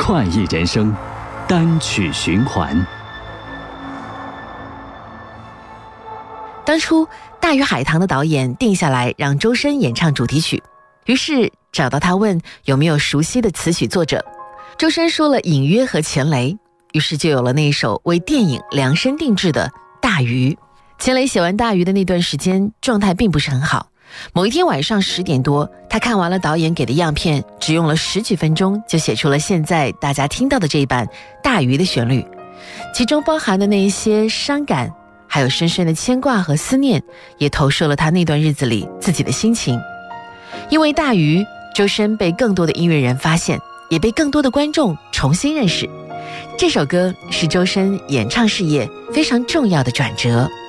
快意人生单曲循环。 当初大鱼海棠的导演定下来让周深演唱主题曲，于是找到他问有没有熟悉的词曲作者。周深说了隐约和钱雷，于是就有了那一首为电影量身定制的大鱼。钱雷写完大鱼的那段时间状态并不是很好，某一天晚上10点多，他看完了导演给的样片，只用了10几分钟就写出了现在大家听到的这一版大鱼的旋律，其中包含的那一些伤感，还有深深的牵挂和思念，也投射了他那段日子里自己的心情。因为大鱼，周深被更多的音乐人发现，也被更多的观众重新认识。这首歌是周深演唱事业非常重要的转折。